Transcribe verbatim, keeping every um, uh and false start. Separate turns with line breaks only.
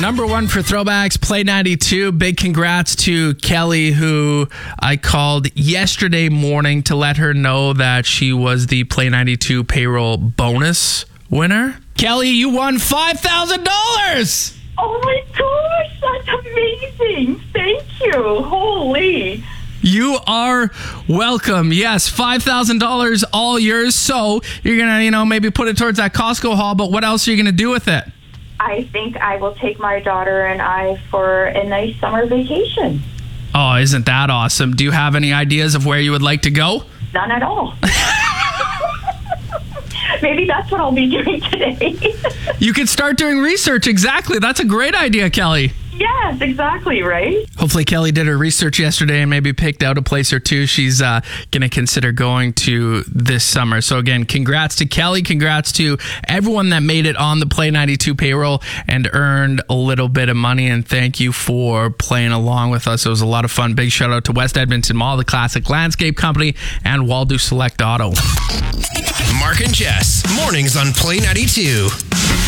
Number one for throwbacks, Play ninety-two. Big congrats to Kelly, who I called yesterday morning to let her know that she was the Play ninety-two payroll bonus winner. Kelly, you won five thousand dollars!
Oh my gosh, that's amazing. Thank you. Holy.
You are welcome. Yes, five thousand dollars all yours. So you're going to, you know, maybe put it towards that Costco haul, but what else are you going to do with it?
I think I will take my daughter and I for a nice summer vacation.
Oh, isn't that awesome? Do you have any ideas of where you would like to go?
None at all. Maybe that's what I'll be doing today.
You could start doing research. Exactly. That's a great idea, Kelly.
Yes, exactly, right?
Hopefully Kelly did her research yesterday and maybe picked out a place or two she's uh, going to consider going to this summer. So again, congrats to Kelly. Congrats to everyone that made it on the Play ninety-two payroll and earned a little bit of money. And thank you for playing along with us. It was a lot of fun. Big shout out to West Edmonton Mall, the Classic Landscape Company, and Waldo Select Auto.
Mark and Jess, mornings on Play ninety-two.